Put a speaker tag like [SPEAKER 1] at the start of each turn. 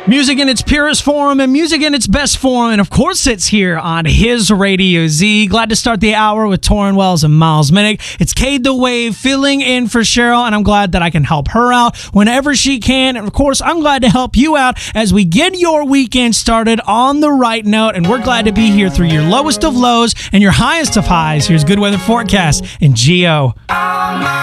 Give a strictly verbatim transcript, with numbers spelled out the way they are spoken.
[SPEAKER 1] Music in its purest form and music in its best form. And of course, it's here on his Radio Z. Glad to start the hour with Torrin Wells and Miles Minnick. It's Cade the Wave filling in for Cheryl, and I'm glad that I can help her out whenever she can. And of course, I'm glad to help you out as we get your weekend started on the right note. And we're glad to be here through your lowest of lows and your highest of highs. Here's good weather forecast and G O.